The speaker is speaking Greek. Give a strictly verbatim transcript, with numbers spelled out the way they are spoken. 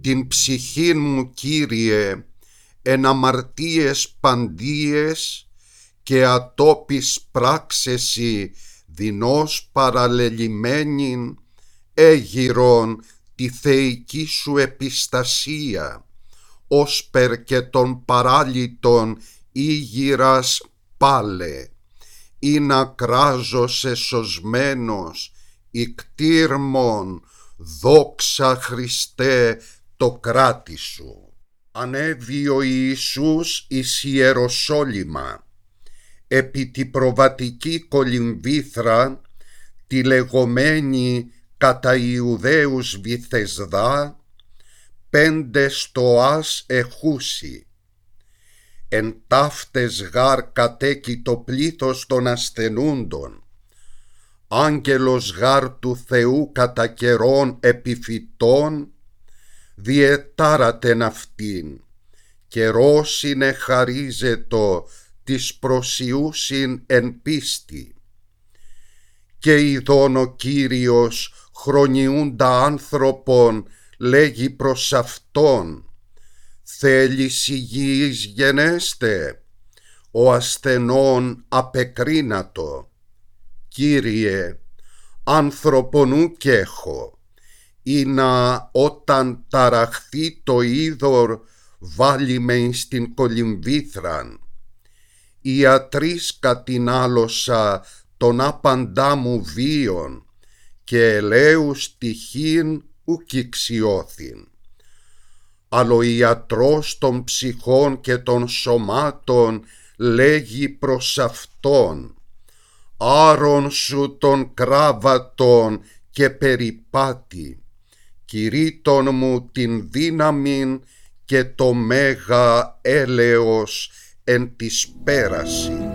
την ψυχήν μου, Κύριε, εν αμαρτίες παντίες και ατόπις πράξεσι δεινός παραλελειμμένην έγειρον τη θεϊκή σου επιστασία, όσπερ και των παράλυτων ήγυρας πάλε, ή να κράζωσε σωσμένος ικτήρμον, δόξα Χριστέ το κράτη σου. Ανέβη ο Ιησούς εις Ιεροσόλυμα, επί τη προβατική κολυμβήθρα, τη λεγομένη κατά Ιουδαίους Βηθεσδά, πέντε στοάς εχούσι. Εν ταύτες γάρ κατέκει το πλήθος των ασθενούντων, άγγελος γάρ του Θεού κατά καιρών επιφυτών, διετάρατεν αυτήν, καιρός είναι χαρίζετο της προσιούσιν εν πίστη. Και ειδών ο Κύριος χρονιούντα άνθρωπον λέγει προς αυτόν, θέλεις υγιής γενέστε, ο ασθενών απεκρίνατο. Κύριε, άνθρωπον ουκ έχω, ή να όταν ταραχθεί το είδωρ βάλει με εις την κολυμβήθραν. Ιατρής κατηνάλωσα τον άπαντά μου βίον και ελέους τυχήν ουκ ηξιώθην. Αλλά ο ιατρός των ψυχών και των σωμάτων λέγει προς αυτόν, άρον σου των κράβατων και περιπάτη, κηρύττων μου την δύναμην και το μέγα έλεος εν της πέραση.